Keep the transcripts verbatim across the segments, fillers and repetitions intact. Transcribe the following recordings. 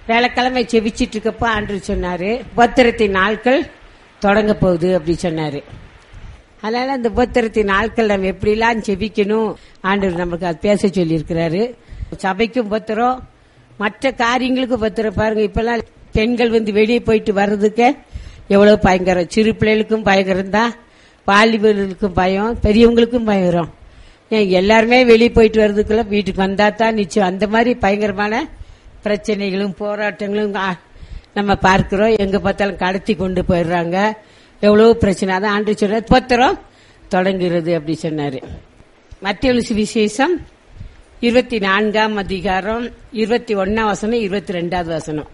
வேலைக்கிழமை செவிச்சிட்டு இருக்கப்போ ஆண்டவர் சொன்னாரு, உபத்திரத்தின் நாட்கள் தொடங்க போகுது அப்படி சொன்னாரு. அதனால அந்த உபத்திரத்தின் நாட்கள் நம்ம எப்படிலாம் செபிக்கணும் ஆண்டவர் நமக்கு அது பேச சொல்லி இருக்கிறாரு. சபைக்கும் உபத்திரம், மற்ற காரியங்களுக்கும் உபத்திரம். பாருங்க, இப்பெல்லாம் பெண்கள் வந்து வெளியே போயிட்டு வர்றதுக்கு எவ்வளவு பயங்கரம். சிறு பிள்ளைகளுக்கும் பயங்கரம் தான், வாலிபர்களுக்கும் பயம், பெரியவங்களுக்கும் பயங்கரம். எல்லாருமே வெளியே போயிட்டு வர்றதுக்குள்ள வீட்டுக்கு வந்தா தான் நிச்சயம். அந்த மாதிரி பயங்கரமான பிரச்சனைகளும் போராட்டங்களும் நம்ம பார்க்கிறோம். எங்க பார்த்தாலும் கடத்தி கொண்டு போயிடுறாங்க, எவ்வளவு பிரச்சனை. அதான் ஆண்டு சொன்ன உபத்திரம் தொடங்குகிறது அப்படி சொன்னாரு. மத்தேயு சுவிசேஷம் இருபத்தி நான்காம் அதிகாரம் இருபத்தி ஒன்னாம் வசனம் இருபத்தி ரெண்டாவது வசனம்.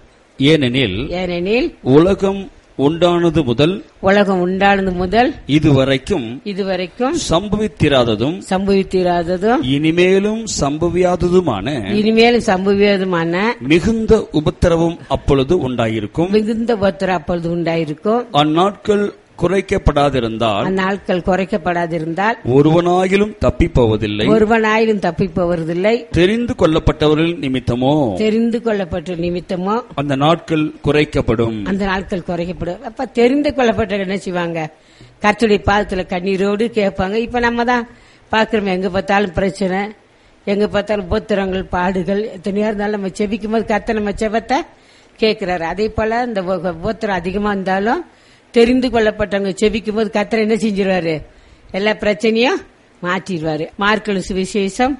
ஏனெனில் ஏனெனில் உலகம் உண்டானது முதல் உலகம் உண்டானது முதல் இதுவரைக்கும் இதுவரைக்கும் சம்பவித்திராததும் சம்பவித்திராததும் இனிமேலும் சம்பவியாததுமான இனிமேலும் சம்பவியாததுமான மிகுந்த உபத்திரவம் அப்பொழுது உண்டாயிருக்கும். மிகுந்த உபத்திரம் அப்பொழுது உண்டாயிருக்கும். அந்நாட்கள் குறைக்கப்படாதிருந்தால் அந்நாட்கள் குறைக்கப்படாதிருந்தால் ஒருவனாயிலும் தப்பி போவதில்லை ஒருவனாயிலும் தப்பி போவதில்லை தெரிந்து கொள்ளப்பட்டவர்கள் நிமித்தமோ தெரிந்து கொள்ளப்பட்ட நிமித்தமோ அந்த நாட்கள் குறைக்கப்படும். அந்த நாட்கள் குறைக்கப்படும். அப்ப தெரிந்து கொள்ளப்பட்ட என்ன செய்வாங்க? கர்த்தருடைய பாதத்துல கண்ணீரோடு கேட்பாங்க. இப்ப நம்ம தான் பாக்குறோம், எங்க பார்த்தாலும் பிரச்சனை, எங்க பார்த்தாலும் உபத்திரங்கள் பாடுகள் எத்தனையா இருந்தாலும் நம்ம செபிக்கும் போது கர்த்தர் நம்ம செபத்தை கேட்கிறாரு. அதே போல இந்த உபத்திரம் அதிகமா இருந்தாலும் தெரிந்து கொள்ளப்பட்டவங்க செபிக்கும் போது கர்த்தர் என்ன செஞ்சிருவாரு? எல்லா பிரச்சனையும் மாற்றிடுவாரு. மார்க்கு சுவிசேஷம்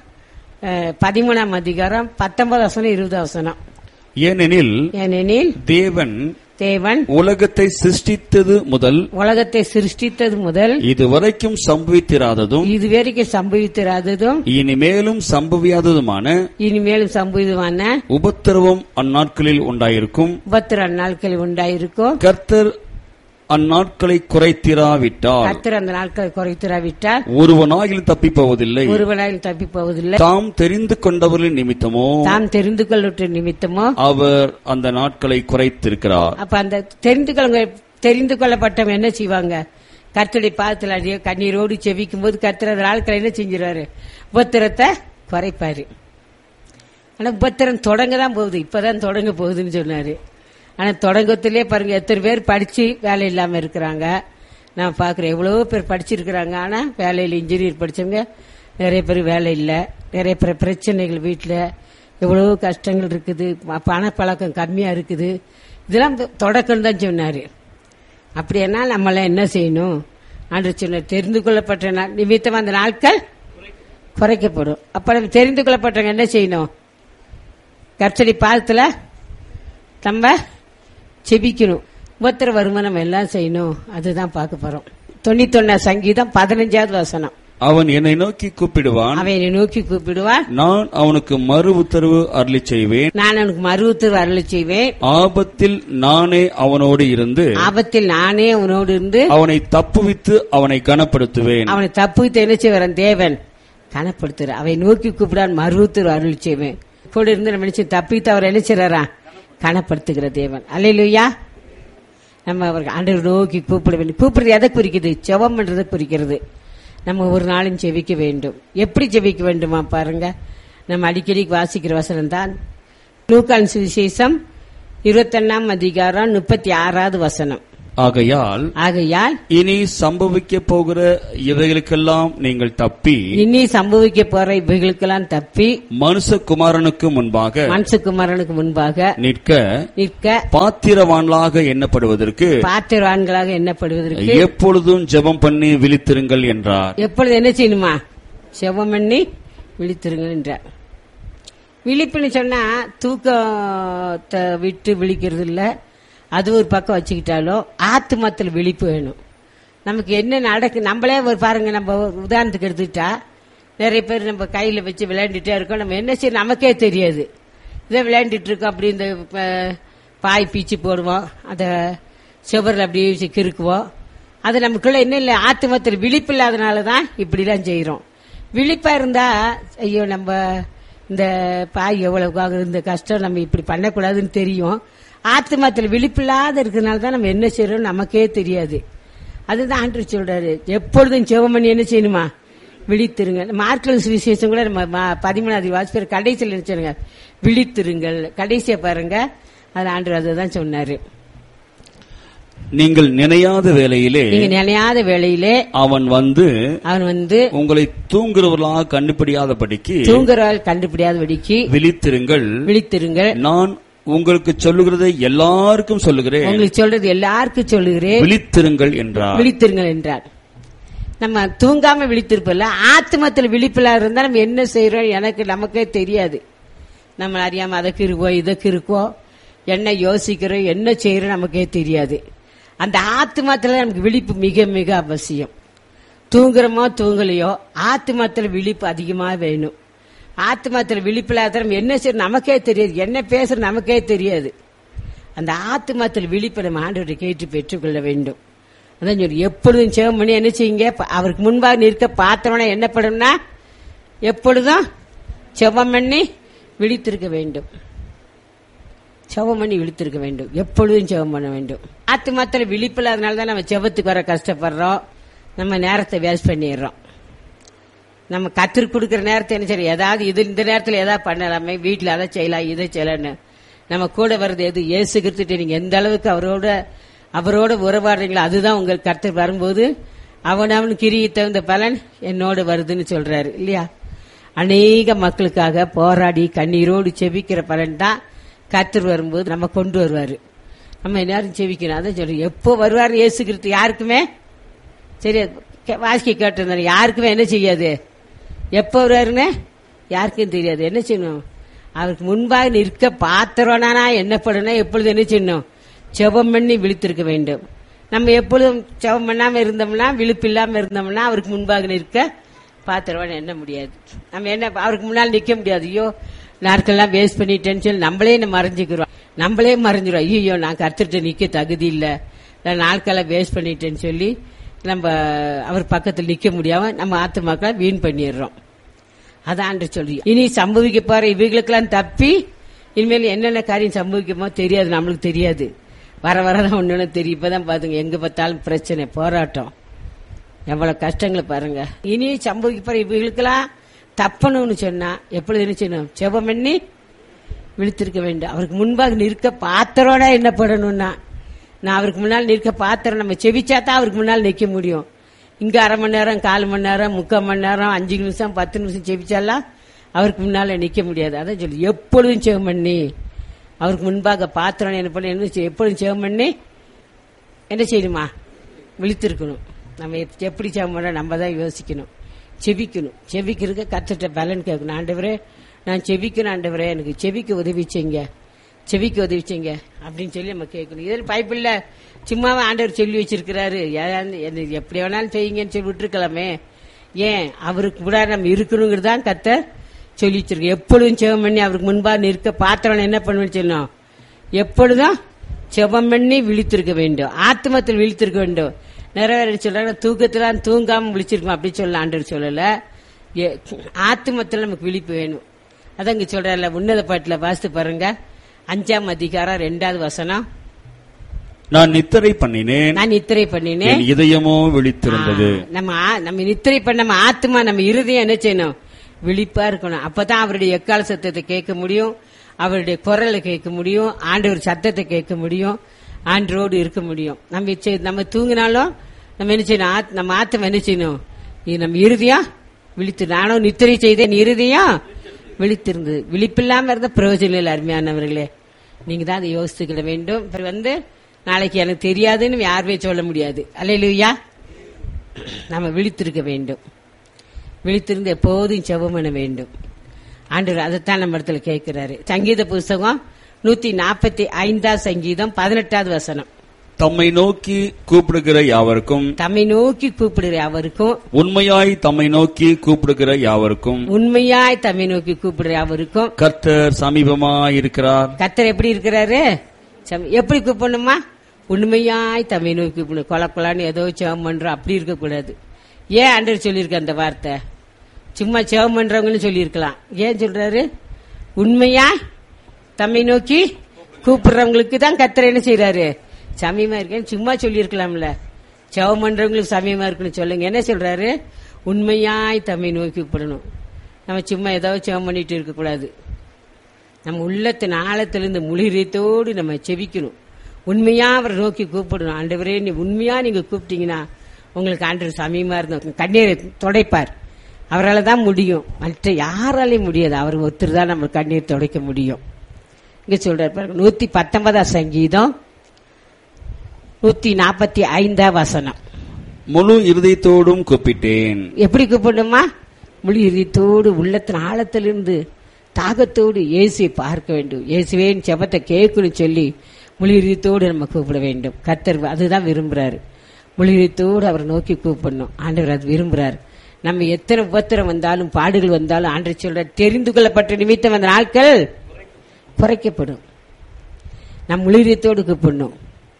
பதிமூணாம் அதிகாரம் பத்தொன்பது வசனம் இருபது வசனம். ஏனெனில் ஏனெனில் தேவன் தேவன் உலகத்தை சிருஷ்டித்தது முதல் உலகத்தை சிருஷ்டித்தது முதல் இதுவரைக்கும் சம்பவித்திராததும் இதுவரைக்கும் சம்பவித்திராததும் இனிமேலும் சம்பவியாததுமான இனிமேலும் சம்பவிதமான உபத்திரவம் அந்நாட்களில் உண்டாயிருக்கும். உபத்திர நாட்களில் உண்டாயிருக்கும். கர்த்தர் அந்நாட்களை குறைத்திராவிட்டால் கர்த்தர் அந்த நாட்களை குறைத்திராவிட்டால் ஒருவனாயிலும் தப்பி போவதில்லை ஒருவனாயிலும் தப்பி போவதில்லை தாம் தெரிந்து கொண்டவர்களின் நிமித்தமோ தாம் தெரிந்து கொள்ள நிமித்தமோ அவர் அந்த நாட்களை குறைத்திருக்கிறார். அப்ப அந்த தெரிந்து கொள்ள தெரிந்து கொள்ளப்பட்டவங்க என்ன செய்வாங்க? கர்த்தருடைய பாதத்தில் அடிய கண்ணீரோடு செவிக்கும் போது கர்த்தர் அந்த நாட்களை என்ன செஞ்சிருவாரு? உபத்திரத்தை குறைப்பாரு. ஆனா உபத்திரம் தொடங்க தான் போகுது, இப்பதான் தொடங்க போகுதுன்னு சொன்னாரு. ஆனா தொடக்கத்திலே பாருங்க, எத்தனை பேர் படிச்சு வேலை இல்லாம இருக்கிறாங்க. நான் பாக்குறேன், எவ்வளவோ பேர் படிச்சிருக்கிறாங்க, ஆனா வேலையில் இன்ஜினியர் படிச்சவங்க நிறைய பேர் வேலை இல்லை. நிறைய பேர் பிரச்சனைகள், வீட்டுல எவ்வளவோ கஷ்டங்கள் இருக்குது, பணப்பழக்கம் கம்மியா இருக்குது. இதெல்லாம் தொடக்கம் தான் சொன்னாரு. அப்படின்னா நம்மளாம் என்ன செய்யணும்? ஆண்டு சொன்ன தெரிந்து கொள்ளப்பட்ட நிமித்தம் அந்த நாட்கள் குறைக்கப்படும். அப்ப நம்ம தெரிந்து கொள்ளப்பட்டவங்க என்ன செய்யணும்? கர்த்தருடைய பாதத்துல நம்ம செபிக்கணும். உபத்திர வருமானம் எல்லாம் செய்யணும். அதுதான் பார்க்க போறோம். தொண்ணூத்தி ஒன்னா சங்கீதம் பதினஞ்சாவது வசனம். அவன் என்னை நோக்கி கூப்பிடுவான், அவன் என்னை நோக்கி கூப்பிடுவான், நான் அவனுக்கு மறு உத்தரவு அருளி செய்வேன், நான் அவனுக்கு மறு உத்தரவு அருளி செய்வேன். ஆபத்தில் நானே அவனோடு இருந்து ஆபத்தில் நானே அவனோடு இருந்து அவனை தப்புவித்து அவனை கனப்படுத்துவேன். அவனை தப்புவித்து என்ன செய்வான்? தேவன் கனப்படுத்துற. அவனை நோக்கி கூப்பிடான், மறு உத்தரவு அருளி செய்வேன். கூட இருந்து நம்ம நினைச்சு தப்பித்து அவர் என்ன செய்யறா? கனப்படுத்துகிற தேவன். அல்லேலூயா. நம்ம அவருக்கு ஆண்டவர் நோக்கி கூப்பிட வேண்டும். கூப்பிடுறது எதை குறிக்குது? ஜெபம் பண்றதை குறிக்கிறது. நம்ம ஒரு நாளும் ஜெபிக்க வேண்டும். எப்படி ஜெபிக்க வேண்டுமா பாருங்க. நம்ம அடிக்கடி வாசிக்கிற வசனம் தான் லூக்கான் சுவிசேஷம் இருபத்தி ஒன்னாம் அதிகாரம் முப்பத்தி ஆறாவது வசனம். ஆகையால் ஆகையால் இனி சம்பவிக்க போகிற இவைகளுக்கெல்லாம் நீங்கள் தப்பி இனி சம்பவிக்க போற இவைகளுக்கெல்லாம் தப்பி மனுஷகுமாரனுக்கு முன்பாக மனுஷகுமாரனுக்கு முன்பாக நிற்க நிற்க பாத்திரவான்களாக எண்ணப்படுவதற்கு பாத்திரவான்களாக எண்ணப்படுவதற்கு எப்பொழுதும் ஜெபம் பண்ணி விழித்திருங்கள் என்றார். எப்பொழுது என்ன செய்யணுமா? ஜெபம் பண்ணி விழித்திருங்கள் என்றார். விழிப்புன்னு சொன்னா தூக்கத்தை விட்டு விழிக்கிறது இல்ல, அது ஒரு பக்கம் வச்சுக்கிட்டாலும் ஆத்மத்தில் விழிப்பு வேணும். நமக்கு என்ன நடக்கு நம்மளே ஒரு பாருங்க, நம்ம உதாரணத்துக்கு எடுத்துக்கிட்டா நிறைய பேர் நம்ம கையில வச்சு விளையாண்டுட்டே இருக்கோம். நம்ம என்ன செய்ய நமக்கே தெரியாது. இதை விளையாண்டுட்டு இருக்கோம், அப்படி இந்த பாய் பீச்சு போடுவோம், அதை சுவரில் அப்படியே கிறுக்குவோம். அது நமக்குள்ள என்ன இல்லை, ஆத்மத்தில் விழிப்பு இல்லாதனாலதான் இப்படிலாம் செய்யறோம். விழிப்பா இருந்தா ஐயோ நம்ம இந்த பாய் எவ்வளவு இந்த கஷ்டம் நம்ம இப்படி பண்ணக்கூடாதுன்னு தெரியும். ஆத்மத்தில் விழிப்பில்லாத இருக்கிறதுனால தான் நம்ம என்ன செய்யறோம் நமக்கே தெரியாது. அதுதான் ஆண்டவர் சொல்றாரு, எப்பொழுதும் ஜெபம் பண்ணி என்ன செய்யணுமா? விழித்திருங்க. மார்க்கல் சுவிசேஷம் கூட நம்ம பதிமூணாவது வாசிப்பர் கடைசியில் நினைச்சிருங்க, விழித்திருங்கள். கடைசியா பாருங்க, அது ஆண்டவர் அதுதான் சொன்னாரு. நீங்கள் நினையாத வேளையிலே நீங்க நினையாத வேளையிலே அவன் வந்து அவன் வந்து உங்களை தூங்குறவர்களாக கண்டுபிடியாதபடிக்கு தூங்குறவர்கள் கண்டுபிடியாதபடிக்கு விழித்திருங்கள் விழித்திருங்கள். நான் உங்களுக்கு சொல்லுகிறதை எல்லாருக்கும் சொல்லுகிறேன், உங்களுக்கு சொல்றது எல்லாருக்கும் சொல்லுகிறேன், விழித்திருங்கள் என்றார். விழித்திருங்கள் என்றார். நம்ம தூங்காம விழித்திருப்போம்ல, ஆத்மத்தில் விழிப்பில்லா இருந்தா நம்ம என்ன செய்யறோம் எனக்கு நமக்கே தெரியாது. நம்ம அறியாம அதற்கு இருக்கோ இதற்கு இருக்கோ என்ன யோசிக்கிறோம் என்ன செய்யறோம் நமக்கே தெரியாது. அந்த ஆத்மாத்துல நமக்கு விழிப்பு மிக மிக அவசியம். தூங்குறோமோ தூங்கலையோ ஆத்மாத்துல விழிப்பு அதிகமா வேணும். ஆத்மாத்துல விழிப்பில்லாத நம்ம என்ன செய்யறோம் நமக்கே தெரியாது, என்ன பேசுற நமக்கே தெரியாது. அந்த ஆத்மாத்தில் விழிப்பை நம்ம ஆண்டவரை கேட்டு பெற்றுக்கொள்ள வேண்டும். அதான் சொல்லி எப்பொழுதும் செவம் பண்ணி என்ன செய்யுங்க, அவருக்கு முன்பாக நிற்க பார்த்தோம்னா என்ன பண்ணும்னா எப்பொழுதும் செவம் பண்ணி விழித்திருக்க வேண்டும். செவம் பண்ணி விழித்திருக்க வேண்டும், எப்பொழுதும் செவம் பண்ண வேண்டும். ஆத்மாத்திர விழிப்பில்லாதனால தான் நம்ம செவத்துக்கு வர கஷ்டப்படுறோம், நம்ம நேரத்தை வேஸ்ட் பண்ணிடுறோம். நம்ம கத்திற்கு கொடுக்குற நேரத்தை என்ன சரி ஏதாவது இது இந்த நேரத்தில் ஏதாவது பண்ணலாமே, வீட்டில் அதை செய்யலாம் இதை செய்யலான்னு நம்ம கூட வர்றது எது இயேசு கிறிஸ்துவிட்ட நீங்க எந்த அளவுக்கு அவரோட அவரோட உறவாடுறீங்களோ அதுதான் உங்களுக்கு கர்த்தர் வரும்போது அவன் அவன் கிரியை தகுந்த பலன் என்னோடு வருதுன்னு சொல்றாரு இல்லையா. அநேக மக்களுக்காக போராடி கண்ணீரோடு செபிக்கிற பலன் தான் கர்த்தர் வரும்போது நம்ம கொண்டு வருவாரு. நம்ம எல்லாரும் செபிக்கணும். அதான் சொல்லி எப்போ வருவாரு இயேசு கிறிஸ்து யாருக்குமே சரி வாசிக்க கேட்டிருந்தாரு, யாருக்குமே என்ன செய்யாது, எப்போ வருவாருன்னு யாருக்கும் தெரியாது. என்ன செய்யணும், அவருக்கு முன்பாக நிற்க பாத்திரம்னா என்ன பண்ணணும், எப்பொழுது என்ன செய்யணும், செபம் பண்ணி விழித்திருக்க வேண்டும். நம்ம எப்பொழுதும் செபம் பண்ணாம இருந்தோம்னா விழிப்பு இல்லாம இருந்தோம்னா அவருக்கு முன்பாக நிற்க பாத்திரம்னு எண்ண முடியாது. நம்ம என்ன அவருக்கு முன்னால் நிக்க முடியாது. ஐயோ நாட்கள்லாம் வேஸ்ட் பண்ணிட்டேன்னு சொல்லி நம்மளே மறைஞ்சுக்கிறோம், நம்மளே மறைஞ்சிரும். ஐயோ நான் கர்த்தர்கிட்ட நிக்க தகுதி இல்லை, நான் நாட்கள்லாம் வேஸ்ட் பண்ணிட்டேன்னு சொல்லி நம்ம அவர் பக்கத்தில் நிக்க முடியாம நம்ம ஆத்துமாக்களை வீண் பண்ணிடுறோம். அதான் சொல்லி இனி சம்பவிக்க போற இவைகளுக்கெல்லாம் தப்பி இனிமேல் என்னென்ன காரியம் சம்பவிக்குமோ தெரியாது, நம்மளுக்கு தெரியாது. வர வரதான் ஒண்ணு தெரியும். இப்பதான் பாத்துங்க எங்க பார்த்தாலும் பிரச்சனை போராட்டம், எவ்வளவு கஷ்டங்களை பாருங்க. இனி சம்பவிக்க போற இவைகளுக்கெல்லாம் தப்பணும்னு சொன்னா எப்பொழுது என்ன செய்யணும், செபம் பண்ணி விழித்திருக்க வேண்டும். அவருக்கு முன்பாக நிற்க பாத்திரோட என்ன பண்ணணும்னா, நான் அவருக்கு முன்னால் நிற்க பாத்திரம் நம்ம செவிச்சாதான் அவருக்கு முன்னால் நிக்க முடியும். இங்க அரை மணி நேரம் கால் மணி நேரம் முக்கால் மணி நேரம் அஞ்சு நிமிஷம் பத்து நிமிஷம் செவிச்சாலாம் அவருக்கு முன்னால நிக்க முடியாது. அதான் சொல்லி எப்பொழுதும் செவம் பண்ணி அவருக்கு முன்பாக பாத்திரம் என்ன பண்ண என்ன எப்பொழுதும் செவம் பண்ணி என்ன செய்யணுமா, விழித்திருக்கணும். நம்ம எப்படி செவம் பண்ண நம்ம தான் யோசிக்கணும், செபிக்கணும். செபிக்கிறதுக்கு கத்துட்ட பலன் கேட்கணும். ஆண்டவரே நான் செபிக்கணும், ஆண்டவரே எனக்கு செபிக்க உதவி செய்யுங்க, செவிக்க உதவி செய்யுங்க அப்படின்னு சொல்லி நம்ம கேட்கணும். இதில் பைபிள்ல சும்மாவே ஆண்டவர் சொல்லி வச்சிருக்கிறாரு, எப்படி வேணாலும் செய்யுங்கன்னு சொல்லி விட்டுருக்கலாமே. ஏன் அவருக்கு கூட நம்ம இருக்கணுங்கிறதான் கர்த்தர் சொல்லி வச்சிருக்க. எப்பொழுதும் செவம் பண்ணி அவருக்கு முன்பாக நிற்க பாத்திரம் என்ன பண்ணணும்னு சொல்லணும், எப்பொழுதும் செவம் பண்ணி விழித்திருக்க வேண்டும், ஆத்மத்தில் விழித்திருக்க வேண்டும். நிறைய சொல்றாங்க தூக்கத்துல தூங்காம விழிச்சிருக்கோம் அப்படி சொல்ல ஆண்டவர் சொல்லல, ஆத்மத்தில் நமக்கு விழிப்பு வேணும். அதான் இங்க சொல்றல உன்னத பாட்டுல வாசித்து பாருங்க, அஞ்சாம் அதிகாரம் ரெண்டாவது வசனம். நான் நித்திரை பண்ணினேன், நான் நித்திரை பண்ணினேன், என் இதயமோ விழித்திருந்தது. நம்ம நம்ம நித்திரை பண்ண நம்ம ஆத்மா நம்ம இருதயம் என்ன செய்யணும், விழிப்பா இருக்கணும். அப்பதான் அவருடைய எக்கால சத்தத்தை கேட்க முடியும், அவருடைய குரலை கேட்க முடியும், ஆண்டவர் சத்தத்தை கேட்க முடியும், ஆண்டரோடு இருக்க முடியும். நம்ம நம்ம தூங்கினாலும் நம்ம என்ன செய்யணும், நம்ம ஆத்மா என்ன செய்யணும், நம்ம இருதயம் விழித்து. நானும் நித்திரை செய்தேன் இருதயம் விழித்திருந்தது. விழிப்பில்லாம இருந்த பிரயோஜனம் இல்லை. அருமையானவர்களே நீங்க தான் அதை யோசித்துக்கிட வேண்டும். வந்து நாளைக்கு எனக்கு தெரியாதுன்னு யாருமே சொல்ல முடியாது. அல்லேலூயா. நம்ம விழித்திருக்க வேண்டும், விழித்திருந்து எப்போதும் செபம் பண்ண வேண்டும். ஆண்டவர் அதைத்தான் நம்ம இடத்துல கேட்கிறாரு. சங்கீத புஸ்தகம் நூத்தி நாற்பத்தி ஐந்தாவது சங்கீதம் பதினெட்டாவது வசனம். தம்மை நோக்கி கூப்பிடுகிற யாவருக்கும், தம்மை நோக்கி கூப்பிடுகிற யாவருக்கும், உண்மையாய் தம்மை நோக்கி கூப்பிடுகிற யாவருக்கும், உண்மையாய் தம்மை நோக்கி கூப்பிடுகிற யாவருக்கும் கர்த்தர் சமீபமாய் இருக்கிறார். கர்த்தர் எப்படி இருக்கிறாரு, எப்படி கூப்பிடணுமா, உண்மையாய் தம்மை நோக்கி கூப்பிடணும். கொல கொலான்னு ஏதோ செவம் பண்றோம் அப்படி இருக்க கூடாது. ஏன் ஆண்டவர் சொல்லியிருக்க அந்த வார்த்தை, சும்மா செவம் பண்றவங்கன்னு சொல்லியிருக்கலாம். ஏன் சொல்றாரு, உண்மையா தம்மை நோக்கி கூப்பிடுறவங்களுக்கு தான் கர்த்தர் என்ன செய்யறாரு, சமயமா இருக்கேன்னு சும்மா சொல்லியிருக்கலாம்ல. செவம் பண்றவங்களுக்கு சமயமா இருக்குன்னு சொல்லுங்க. என்ன சொல்றாரு, உண்மையாய் தம்மை நோக்கி கூப்பிடணும். நம்ம சும்மா ஏதோ செவம் பண்ணிட்டு இருக்கக்கூடாது. நம்ம உள்ளத்தின் ஆழத்திலிருந்து முளிரத்தோடு நம்ம செபிக்கணும். உண்மையா அவரை நோக்கி கூப்பிடணும். ஆண்டவரே, நீ உண்மையா நீங்க கூப்பிட்டீங்கன்னா உங்களுக்கு ஆண்டவர் சமயமா இருந்தோம் கண்ணீரை துடைப்பார். அவரால் தான் முடியும், மற்ற யாராலையும் முடியாது. அவர் ஒருத்தர் தான் நம்ம கண்ணீர் துடைக்க முடியும். இங்க சொல்றாரு பாருங்க, நூத்தி பத்தொன்பதாம் சங்கீதம் நூத்தி நாற்பத்தி ஐந்தாம் வசனம். முழு இருதயத்தோடும் கூப்பிட்டேன். எப்படி கூப்பிடணுமா? முழு இருதயத்தோடு உள்ளத்தின் ஆழத்திலிருந்து தாகத்தோடு இயேசுவை பார்க்க வேண்டும். இயேசுவேன் செபத்தை கேட்கணும் சொல்லி முழு இருதயத்தோடு நம்ம கூப்பிட வேண்டும். கர்த்தர் அதுதான் விரும்புறாரு. முழு இருதயத்தோடு அவரை நோக்கி கூப்பிடணும். ஆண்டவர் அது விரும்புறாரு. நம்ம எத்தனை உபத்திரம் வந்தாலும் பாடுகள் வந்தாலும் ஆண்டவர் சொல்ற, தெரிந்து கொள்ளப்பட்ட நிமித்தம் அந்த நாட்கள் குறைக்கப்படும். நம்ம முழு இருதயத்தோடு கூப்பிடணும்.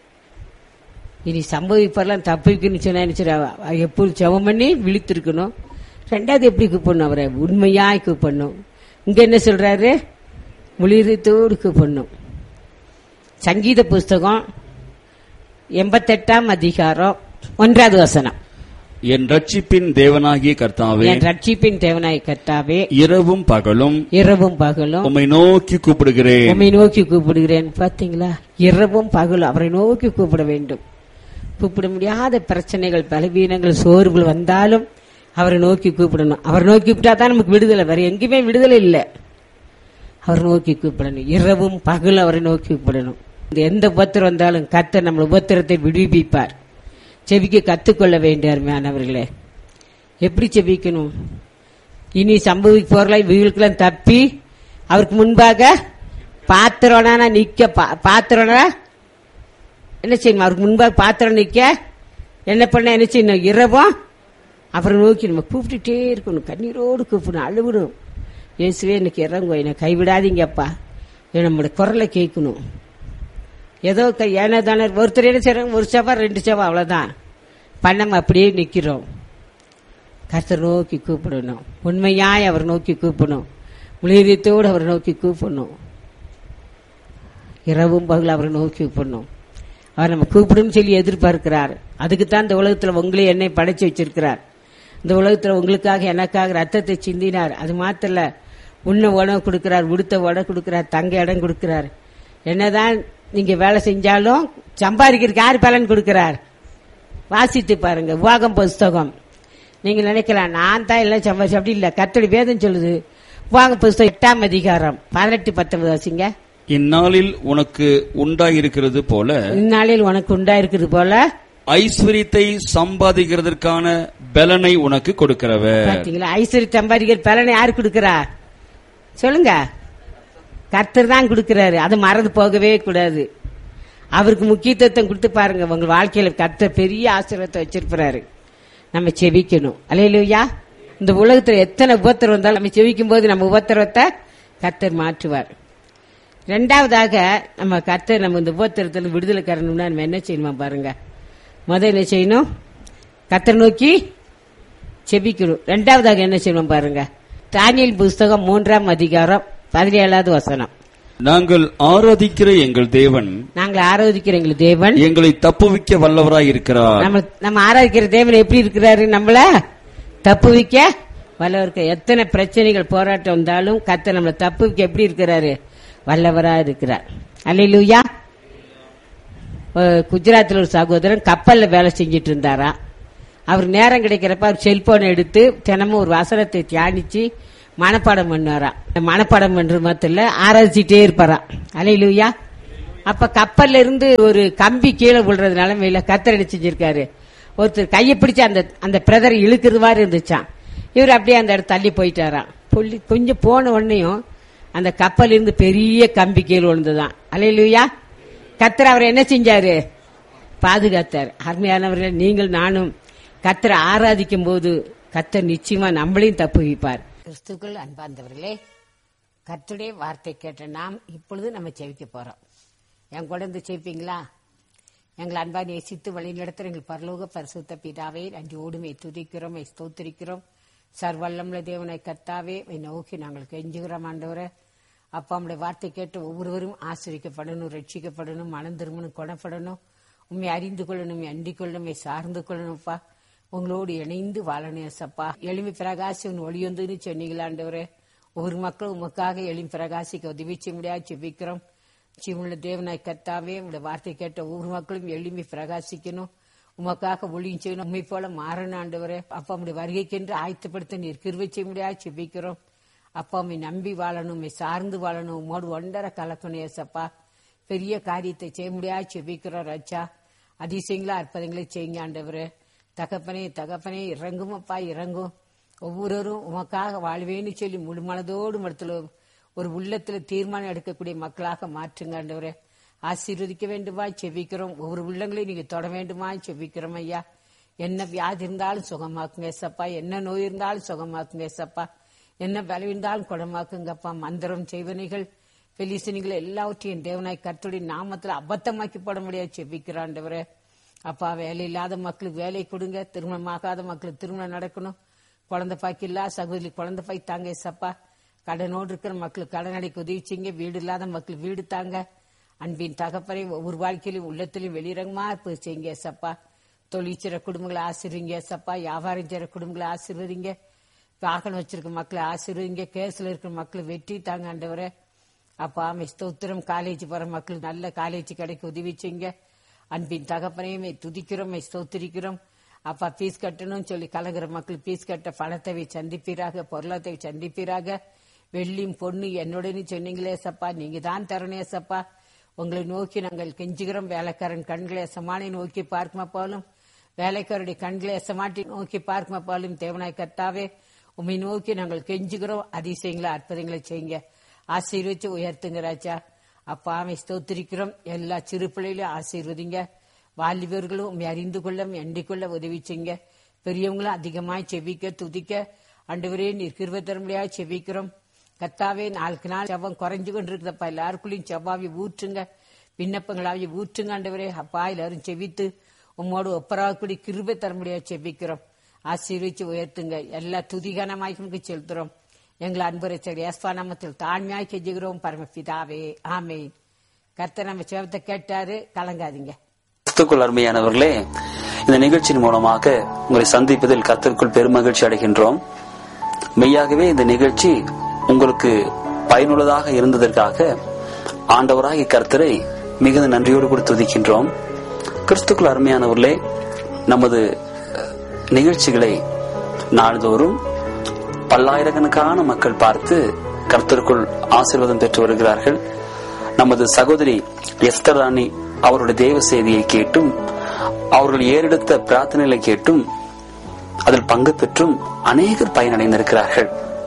இனி சம்பவிப்பெல்லாம் தப்பிக்குன்னு சொன்னா எப்போது ஜெபம் பண்ணி விழித்திருக்கணும். ரெண்டாவது எப்படி கூப்பிடணும்? அவரை உண்மையாய் கூப்பிடணும். இங்க என்ன சொல்றாரு? முழு இருதயத்தோடு கூப்பிடணும். சங்கீத புஸ்தகம் எண்பத்தெட்டாம் அதிகாரம் ஒன்றாவது வசனம். என் ரட்சிப்பின் தேவனாகிய கர்த்தாவே, என் ரட்சிப்பின் தேவனாகிய கர்த்தாவே, இரவும் பகலும் இரவும் பகலும் உம்மை நோக்கி கூப்பிடுகிறேன். உம்மை நோக்கி கூப்பிடுகிறேன். பாத்தீங்களா? இரவும் பகலும் அவரை நோக்கி கூப்பிட வேண்டும். கூப்பிட முடியாத பிரச்சனைகள், பலவீனங்கள், சோர்வுகள் வந்தாலும் அவரை நோக்கி கூப்பிடணும். அவரை நோக்கி கூப்பிட்டா தான் நமக்கு விடுதலை. வேற எங்கேயுமே விடுதலை இல்லை. அவர் நோக்கி கூப்பிடணும். இரவும் பகலும் அவரை நோக்கி கூப்பிடணும். எந்த உபத்திரம் வந்தாலும் கர்த்தர் நம்ம உபத்திரத்தை விடுவிப்பார். செபிக்க கத்துக்கொள்ள வேண்டிய அருமையானவர்களே. எப்படி செபிக்கணும்? இனி சம்பவிக்க போறலாம் வீடுக்கெல்லாம் தப்பி அவருக்கு முன்பாக பாத்திரனா நிக்க, பாத்திரனா என்ன செய்யணும்? அவருக்கு முன்பாக பாத்திரம் நிக்க என்ன பண்ண என்ன செய்யணும்? இரவும் அவரை நோக்கி நம்ம கூப்பிட்டுட்டே இருக்கணும். கண்ணீரோடு கூப்பிடணும், அழுகணும். இயேசுவே எனக்கு இறங்கும், என்னை கைவிடாதீங்கப்பா. நம்மளுடைய குரலை கேட்கணும். ஏதோ ஏன்னா தானே ஒருத்தர் என்ன செய்யறாங்க, ஒரு செவா ரெண்டு செவா அவ்வளவுதான் பண்ணாம அப்படியே நிக்கிறோம். கர்த்தர் நோக்கி கூப்பிடணும். உண்மையாய் அவர் நோக்கி கூப்பிடணும். முழுதத்தோடு அவரை நோக்கி கூப்பிடணும். இரவும் பகல் அவரை நோக்கி கூப்பிடணும். அவர் நம்ம கூப்பிடும் சொல்லி எதிர்பார்க்கிறார். அதுக்குத்தான் இந்த உலகத்துல உங்களே என்னை படைச்சு வச்சிருக்கிறார். இந்த உலகத்துல உங்களுக்காக எனக்காக ரத்தத்தை சிந்தினார். அது மாத்திர உண்ண உணவு கொடுக்கிறார், உடுத்த உடை கொடுக்கிறார், தங்க இடம் கொடுக்கிறார். என்னதான் நீங்க வேலை செஞ்சாலும் சம்பாதிக்கிறதுக்கு யார் பலன் கொடுக்கிறார்? வாசித்து பாருங்க உபாகம் புஸ்தகம். நீங்க நினைக்கலாம் நான் தான் எல்லாம் சம்பாதிச்சு, அப்படி இல்ல. கர்த்தருடைய வேதம் சொல்லுது. உபாகம் புஸ்தகம் எட்டாம் அதிகாரம் பதினெட்டு பத்தொன்பது வாசிங்க. இந்நாளில் உனக்கு உண்டாயிருக்கிறது போல, இந்நாளில் உனக்கு உண்டாயிருக்கிறது போல ஐஸ்வரியத்தை சம்பாதிக்கிறதற்கான பலனை உனக்கு கொடுக்கிறவர். பாத்தீங்களா? ஐஸ்வர்யம் சம்பாதிக்கிற பலனை யாரு கொடுக்கிறார்? சொல்லுங்க. கர்த்தர் தான் கொடுக்கிறாரு. அதை மறந்து போகவே கூடாது. அவருக்கு முக்கியத்துவம் கொடுத்து பாருங்க. உங்க வாழ்க்கையில கர்த்தர் பெரிய ஆசீர்வாதத்தை வச்சிருக்கிறாரு. நம்ம செபிக்கணும். அல்லேலூயா. இந்த உலகத்துல எத்தனை உபத்திரம் வந்தாலும் நம்ம செபிக்கும் போது நம்ம உபத்திரத்தை கர்த்தர் மாற்றுவார். ரெண்டாவதாக நம்ம கர்த்தர் நம்ம இந்த உபத்திரத்துல விடுதலை கரணும்னா நம்ம என்ன செய்யணுமா பாருங்க. முதல் என்ன செய்யணும்? கர்த்தர் நோக்கி செபிக்கணும். ரெண்டாவதாக என்ன செய்யணும் பாருங்க. தானியேல் புஸ்தகம் மூன்றாம் அதிகாரம் பதினேழாவது வசனம். நாங்கள் ஆராதிக்கிற எங்கள் தேவன், நாங்கள் ஆராதிக்கிற எங்கள் தேவன் எங்களை தப்புவிக்க வல்லவராய் இருக்கிறார். நம்ம நம்ம ஆராதிக்கிற தேவன் எப்படி இருக்கிறாரு? நம்மள தப்புவிக்க வல்லவருக்கு. எத்தனை பிரச்சனைகள் போராட்டம் வந்தாலும் கர்த்தர் நம்மளை தப்புவிக்க எப்படி இருக்கிறாரு? வல்லவரா இருக்கிறார். அல்லேலூயா. குஜராத்தில் ஒரு சகோதரன் கப்பல்ல வேலை செஞ்சிட்டு இருந்தாரா. அவர் நேரம் கிடைக்கிறப்ப அவர் செல்போன் எடுத்து தினமும் ஒரு வசனத்தை தியானிச்சு மனப்பாடம் பண்ணுவாரா. மனப்பாடம் பண்றது மாத்திரம் இல்ல, ஆராய்ச்சிட்டே இருப்பாரா. அல்லேலூயா. அப்ப கப்பல்ல இருந்து ஒரு கம்பி கீழே விழுறதுனால மேல கர்த்தர் என்ன செஞ்சிருக்காரு? ஒருத்தர் கையை பிடிச்சு அந்த அந்த பிரதரை இழுக்கிறது மாதிரி இருந்துச்சான். இவர் அப்படியே அந்த இடத்துல தள்ளி போயிட்டாராம். புள்ளி கொஞ்சம் போன உடனேயும் அந்த கப்பல் இருந்து பெரிய கம்பி கீழே விழுந்துதான். அல்லேலூயா. கர்த்தர் அவரை என்ன செஞ்சாரு? பாதுகாத்தார். அருமையானவர்கள், நீங்கள் நானும் கர்த்தரை ஆராதிக்கும் போது கர்த்தர் நிச்சயமா நம்மளையும் தப்புவிப்பார். கிறிஸ்துக்கள் அன்பார்ந்தவர்களே, கர்த்தருடைய வார்த்தை கேட்ட நாம் இப்பொழுது நம்ம செவிக்க போறோம். என் கூட இருந்து செவிப்பீங்களா? எங்களை அன்பா நேசித்து வழி நடத்துற எங்கள் பரலோக பரிசுத்த பிதாவே, நன்றியோடுமை துதிக்கிறோம், ஸ்தோத்திரிக்கிறோம். சர்வல்லமுள்ள தேவனை கர்த்தாவே, நோக்கி நாங்கள் கெஞ்சுகிறோம். ஆண்டவரே அப்பா, நம்முடைய வார்த்தை கேட்டு ஒவ்வொருவரும் ஆசிரிக்கப்படணும், ரட்சிக்கப்படணும், மனம் திரும்பணும், குணப்படணும், உண்மை அறிந்து கொள்ளணும், அண்டிக் கொள்ளணும், சார்ந்து கொள்ளணும்ப்பா. உங்களோடு இணைந்து வாழணும் ஏசப்பா. எளிமை பிரகாசி உன் ஒளி வந்துன்னு சொன்னீங்களாண்டவரே. ஒவ்வொரு மக்களும் உமக்காக எளிமை பிரகாசிக்க உதவி செய்ய முடியாது செபிக்கிறோம். ஜீவனுள்ள தேவனாய் கர்த்தாவே, உங்களுடைய வார்த்தை கேட்ட ஒவ்வொரு மக்களும் எளிமை பிரகாசிக்கணும், உமக்காக ஒளியும் செய்யணும், உண்மை போல மாறணும் ஆண்டவரே. அப்பா உடைய வருகைக்கென்று ஆயத்தப்படுத்த நீர் கிருபை செய்ய முடியாது செபிக்கிறோம். அப்பா உண்மை நம்பி வாழணும், உண்மை சார்ந்து வாழணும், உமோடு ஒன்றரை கலக்கணும் ஏசப்பா. பெரிய காரியத்தை செய்ய முடியாது செபிக்கிறோம் ராஜா. அதிசயங்களா அற்புதங்களை செய்யுங்க ஆண்டவரே. தகப்பனே தகப்பனே இறங்கும் அப்பா, இறங்கும். ஒவ்வொருவரும் உமக்காக வாழ்வேன்னு சொல்லி முழு மனதோடு மடத்துல ஒரு உள்ளத்துல தீர்மானம் எடுக்கக்கூடிய மக்களாக மாற்றுங்க ஆண்டவரே. ஆசீர்வதிக்க வேண்டுமா செபிக்கிறோம். ஒவ்வொரு உள்ளங்களையும் நீங்க தொட வேண்டுமா செபிக்கிறோம் ஐயா. என்ன வியாதி இருந்தாலும் சுகமாக்குங்க ஏசப்பா, என்ன நோய் இருந்தாலும் சுகமாக்குங்க ஏசப்பா, என்ன பலவீனாலும் குணமாக்குங்கப்பா. மந்திரம் செய்வனைகள் பெலிசனிகள் எல்லாவற்றையும் தேவனாய் கர்த்தருடைய நாமத்துல அபத்தமாக்கி போட முடியாது செபிக்கிறாண்டவரே. அப்பா வேலை இல்லாத மக்களுக்கு வேலை கொடுங்க, திருமணமாகாத மக்களுக்கு திருமணம் நடக்கணும், குழந்தை பாக்கி இல்ல சகோதரி குழந்தை பாய் தாங்க ஏசப்பா. கடனோடு இருக்கிற மக்களுக்கு கடன் அடைக்க உதவி செய்யுங்க, வீடு இல்லாத மக்களுக்கு வீடு தாங்க. அன்பின் தகப்பனை ஒவ்வொரு வாழ்க்கையிலும் உள்ளத்திலும் வெளிரங்கமா இருப்பது செய்யுங்க ஏசப்பா. தொழில் செய்ற குடும்பங்களை ஆசீர்வதிங்க ஏசப்பா. வியாபாரம் செய்ற குடும்பங்களை ஆசீர்வதிங்க. வாகனம் வச்சிருக்க மக்களை ஆசீர்வதிங்க. கேஸ்ல இருக்கிற மக்களை வெற்றி தாங்க ஆண்டவரே. அப்பா ஸ்தோத்திரம். காலேஜ் போற மக்களுக்கு நல்ல காலேஜ் கிடைக்க உதவி செய்யுங்க. அன்பின் தகப்பனையுமே துதிக்கிறோம், ஸ்தோத்திரிக்கிறோம். அப்பா பீஸ் கட்டணும்னு சொல்லி கலங்குற மக்கள் பீஸ் கட்ட பணத்தை சந்திப்பீராக, பொருளத்தை சந்திப்பீராக. வெள்ளியும் பொண்ணு என்னுடனே சொன்னீங்களே சப்பா, நீங்க தான் தரணும் சப்பா. உங்களை நோக்கி நாங்கள் கெஞ்சுகிறோம். வேலைக்காரன் கண்களை எசமானி நோக்கி பார்க்குமா போலும், வேலைக்காரருடைய கண்களை எசமாட்டி நோக்கி பார்க்குமா போலும். தேவனாய் கர்த்தாவே உண்மை நோக்கி நாங்கள் கெஞ்சுகிறோம். அதிசயங்களை அற்புதங்களை செய்யுங்க, ஆசீர்வதிச்சு உயர்த்துங்க ராஜா. அப்பாவை ஸ்தோத்திரிக்கிறோம். எல்லா சிறு பிள்ளைகளையும் ஆசீர்வதிங்க. வாலிபர்களும் உண்மை அறிந்து கொள்ள எண்ணிக் கொள்ள உதவி செய்யுங்க. பெரியவங்களும் அதிகமாய் செவிக்க துதிக்க ஆண்டவரே நீர் கிருபை தர முடியாது செவிக்கிறோம். கர்த்தாவே நாளுக்கு நாள் செவ்வம் குறைஞ்சு கொண்டு இருக்குதப்பா. எல்லாருக்குள்ளயும் செவ்வாவி ஊற்றுங்க, விண்ணப்பங்களாவி ஊற்றுங்க ஆண்டவரே. அப்பா எல்லாரும் செவித்து உம்மோடு ஒப்பராகக்கூடிய கிருபை தர முடியாது செவிக்கிறோம். ஆசீர்வதிச்சு உயர்த்துங்க. எல்லா துதிகனமாய்க்கு செலுத்துறோம். எங்களை அன்புரை ஏஸ்பா நாமத்தில் தாழ்மையாய் கெஞ்சுகிறோம் பரமபிதாவே, ஆமென். கர்த்தர் நம்ம சேவத்தை கேட்டாரு, கலங்காதீங்க. கிறிஸ்துக்குள் அருமையானவர்களே, இந்த நிகழ்ச்சியின் மூலமாக உங்களை சந்திப்பதில் கர்த்தருக்குள் பெருமகிழ்ச்சி அடைகின்றோம். மெய்யாகவே இந்த நிகழ்ச்சி உங்களுக்கு பயனுள்ளதாக இருந்ததற்காக ஆண்டவராகிய கர்த்தரை மிகுந்த நன்றியோடு கூட துதிக்கின்றோம். கிறிஸ்துக்குள் அருமையானவர்களே, நமது நிகழ்ச்சிகளை நாள்தோறும் பல்லாயிரக்கணக்கான மக்கள் பார்த்து கர்த்தருக்குள் ஆசீர்வாதம் பெற்று வருகிறார்கள். நமது சகோதரி எஸ்தர் ராணி அவருடைய தேவ செய்தியை கேட்டும் அவர்கள் ஏறெடுத்த பிரார்த்தனைகளை கேட்டும் அதில் பங்கு பெற்றும் அநேகர் பயனடைந்திருக்கிறார்கள்.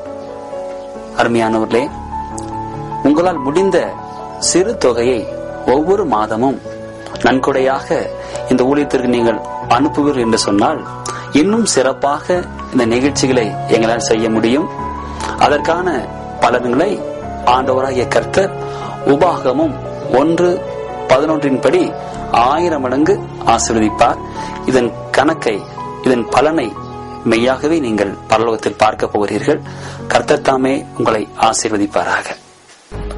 அருமையானவர்களே, உங்களால் முடிந்த சிறு தொகையை ஒவ்வொரு மாதமும் நன்கொடையாக இந்த ஊழியத்திற்கு நீங்கள் அனுப்புவீர்கள் என்று சொன்னால் இன்னும் சிறப்பாக இந்த நிகழ்ச்சிகளை எங்களால் செய்ய முடியும். அதற்கான பலன்களை ஆண்டவராகிய கர்த்தர் உபாகமும் ஒன்று பதினொன்றின் படி ஆயிரம் மடங்கு ஆசீர்வதிப்பார். இதன் கணக்கை, இதன் பலனை மெய்யாகவே நீங்கள் பரலோகத்தில் பார்க்க போகிறீர்கள். கர்த்தர் தாமே உங்களை ஆசீர்வதிப்பாராக.